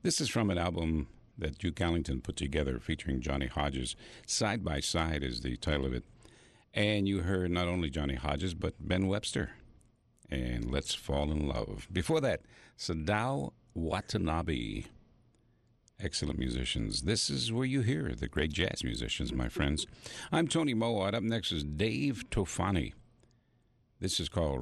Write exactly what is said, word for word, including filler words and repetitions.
This is from an album that Duke Ellington put together featuring Johnny Hodges. Side by Side is the title of it. And you heard not only Johnny Hodges, but Ben Webster. And Let's Fall in Love. Before that, Sadao Watanabe. Excellent musicians. This is where you hear the great jazz musicians, my friends. I'm Tony Mowat. Up next is Dave Tofani. This is called